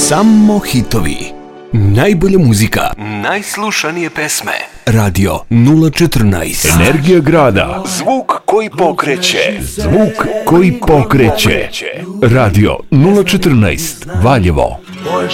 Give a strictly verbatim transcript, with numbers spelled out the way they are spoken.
Samo hitovi. Najbolja muzika. Najslušanije pesme. Radio nula četrnaest. Energija grada. Zvuk koji pokreće. Zvuk koji pokreće. Radio nula četrnaest. Valjevo.